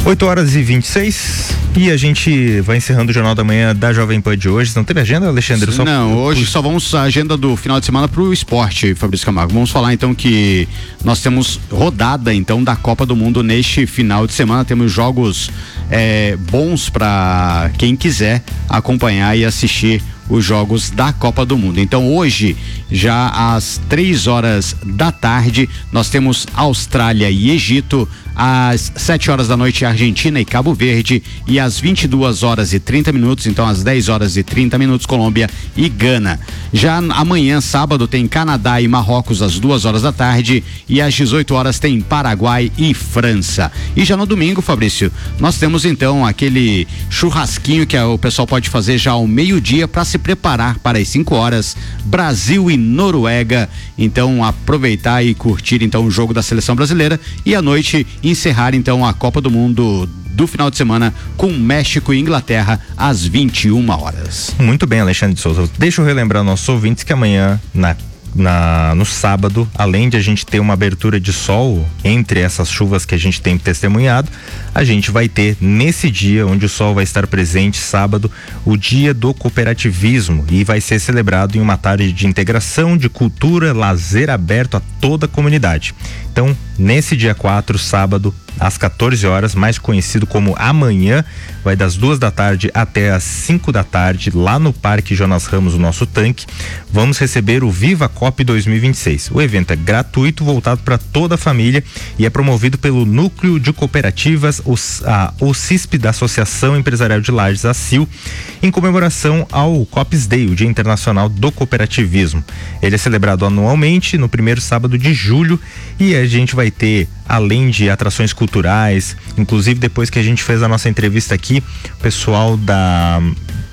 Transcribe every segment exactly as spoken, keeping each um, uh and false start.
oito horas e vinte e seis e a gente vai encerrando o Jornal da Manhã da Jovem Pan de hoje. Não teve agenda, Alexandre? Só Não, hoje só vamos a agenda do final de semana pro esporte, Fabrício Camargo. Vamos falar então que nós temos rodada então da Copa do Mundo neste final de semana. Temos jogos é, bons para quem quiser acompanhar e assistir os jogos da Copa do Mundo. Então hoje, já às três horas da tarde, nós temos Austrália e Egito, às sete horas da noite Argentina e Cabo Verde, e às vinte e duas horas e trinta minutos, então às dez horas e trinta minutos, Colômbia e Gana. Já amanhã, sábado, tem Canadá e Marrocos às duas horas da tarde, e às dezoito horas tem Paraguai e França. E já no domingo, Fabrício, nós temos então aquele churrasquinho que o pessoal pode fazer já ao meio-dia para se preparar para as cinco horas, Brasil e Noruega. Então aproveitar e curtir então o jogo da seleção brasileira, e à noite encerrar então a Copa do Mundo do final de semana com México e Inglaterra às vinte e uma horas. Muito bem, Alexandre de Souza. Deixa eu relembrar nossos ouvintes que amanhã, na Na, no sábado, além de a gente ter uma abertura de sol entre essas chuvas que a gente tem testemunhado, a gente vai ter nesse dia, onde o sol vai estar presente, sábado, o dia do cooperativismo, e vai ser celebrado em uma tarde de integração, de cultura, lazer aberto a toda a comunidade. Então, nesse dia quatro, sábado, às quatorze horas, mais conhecido como amanhã, vai das duas da tarde até às cinco da tarde, lá no Parque Jonas Ramos, o nosso tanque, vamos receber o Viva Cop dois mil e vinte e seis. O evento é gratuito, voltado para toda a família, e é promovido pelo Núcleo de Cooperativas, o, a, o C I S P da Associação Empresarial de Lages, a C I L, em comemoração ao Cops Day, o Dia Internacional do Cooperativismo. Ele é celebrado anualmente no primeiro sábado de julho, e a gente vai ter, além de atrações culturais, inclusive depois que a gente fez a nossa entrevista aqui, o pessoal da,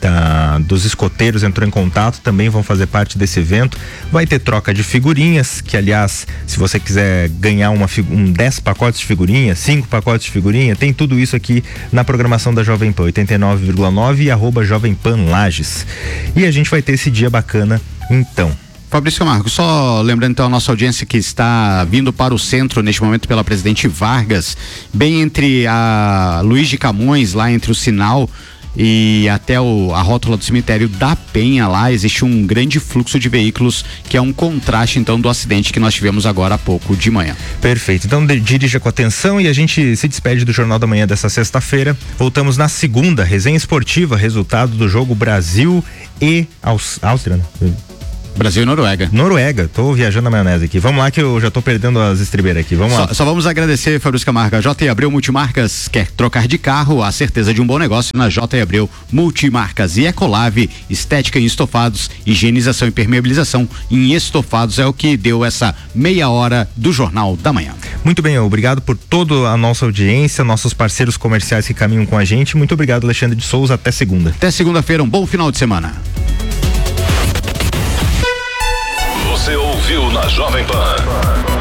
da dos escoteiros entrou em contato, também vão fazer parte desse evento. Vai ter troca de figurinhas, que aliás, se você quiser ganhar uma, um dez pacotes de figurinha, cinco pacotes de figurinha, tem tudo isso aqui na programação da Jovem Pan, oitenta e nove vírgula nove e arroba Jovem Pan Lages. E a gente vai ter esse dia bacana, então. Fabrício Camargo, só lembrando então a nossa audiência que está vindo para o centro neste momento pela Presidente Vargas, bem entre a Luiz de Camões, lá entre o sinal e até o, a rótula do cemitério da Penha, lá existe um grande fluxo de veículos, que é um contraste então do acidente que nós tivemos agora há pouco de manhã. Perfeito, então de, dirija com atenção, e a gente se despede do Jornal da Manhã dessa sexta-feira. Voltamos na segunda, resenha esportiva, resultado do jogo Brasil e Aus, Áustria, né? Brasil e Noruega. Noruega, tô viajando na maionese aqui. Vamos lá que eu já tô perdendo as estribeiras aqui, vamos só, lá. Só vamos agradecer, Fabrício Camargo. A J. Abreu Multimarcas quer trocar de carro, a certeza de um bom negócio na J. Abreu Multimarcas. E Ecolave, estética em estofados, higienização e permeabilização em estofados, é o que deu essa meia hora do Jornal da Manhã. Muito bem, obrigado por toda a nossa audiência, nossos parceiros comerciais que caminham com a gente. Muito obrigado, Alexandre de Souza, até segunda. Até segunda-feira, um bom final de semana. Você ouviu na Jovem Pan